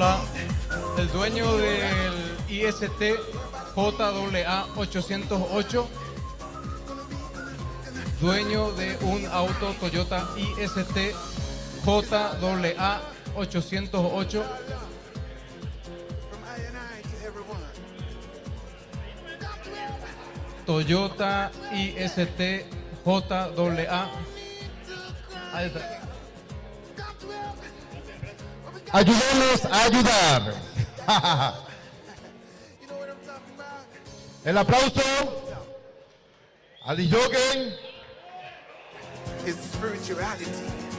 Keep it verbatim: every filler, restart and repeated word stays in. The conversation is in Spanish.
Hola, el dueño del I S T J A A ochocientos ocho, dueño de un auto Toyota I S T J A A ochocientos ocho, Toyota I S T J A A. Ahí está. Ayúdanos a ayudar. El aplauso al jockey. His spirituality.